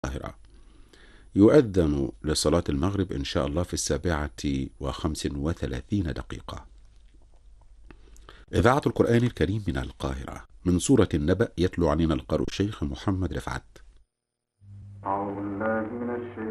القاهرة. يؤذن لصلاة المغرب إن شاء الله في 7:35. إذاعة القرآن الكريم من القاهرة، من سورة النبأ، يتلو علينا القارئ الشيخ محمد رفعت. أعوذ